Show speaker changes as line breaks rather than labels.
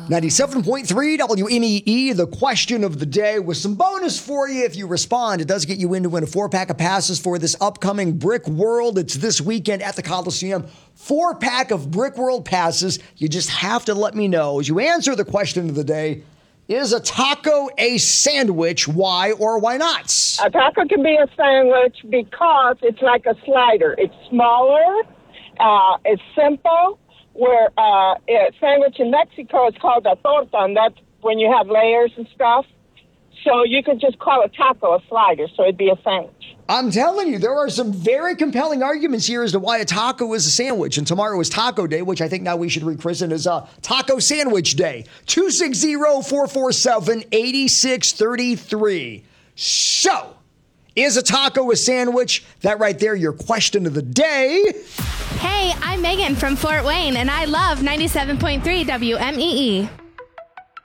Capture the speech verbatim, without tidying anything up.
ninety-seven point three W M E E, the question of the day with some bonus for you if you respond. It does get you in to win a four-pack of passes for this upcoming Brick World. It's this weekend at the Coliseum. Four-pack of Brick World passes. You just have to let me know as you answer the question of the day. Is a taco a sandwich? Why or why not?
A taco can be a sandwich because it's like a slider. It's smaller. Uh, it's simple. Where uh, a sandwich in Mexico is called a torta, and that's when you have layers and stuff. So you could just call a taco a slider, so it'd be a sandwich.
I'm telling you, there are some very compelling arguments here as to why a taco is a sandwich. And tomorrow is Taco Day, which I think now we should rechristen as a Taco Sandwich Day. two six zero, four four seven, eight six three three. So, is a taco a sandwich? That right there, your question of the day.
Hey, I'm Megan from Fort Wayne, and I love ninety-seven point three W M E E.